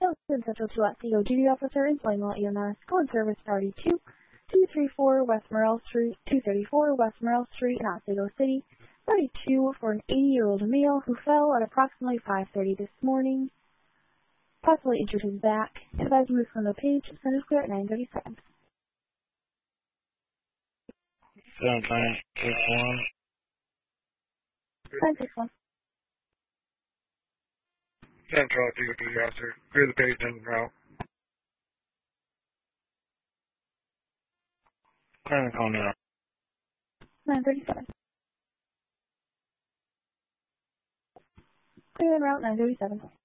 Hilton Central to CO duty officer in Plainwell EMS. Go in service priority 234 West Morrell Street, 234 West Morrell Street in Otsego City. 32 for an 80-year-old male who fell at approximately 5:30 this morning. Possibly injured his back. Advised to move from the page. Center clear at 9:37. 961. Central DOT officer. Clear the page and route. Clear the call now. 9:37. Clear en route 9:37.